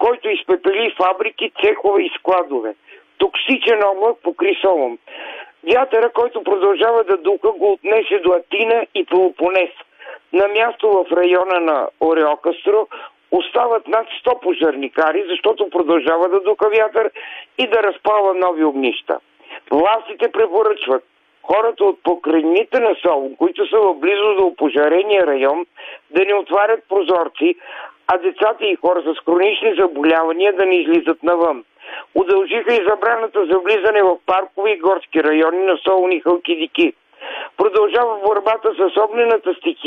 който изпепели фабрики, цехове и складове. Токсичен облак покри Солун. Вятъра, който продължава да духа, го отнесе до Атина и Пелопонес. На място в района на Ореокастро остават над 100 пожарникари, защото продължава да духа вятър и да разпалва нови огнища. Властите препоръчват хората от покрайнините на Солун, които са в близо до опожарения район, да не отварят прозорци, а децата и хора с хронични заболявания да не излизат навън. Удължиха и забраната за влизане в паркови и горски райони на Солун и Халкидики. Продължава борбата с огнената стихия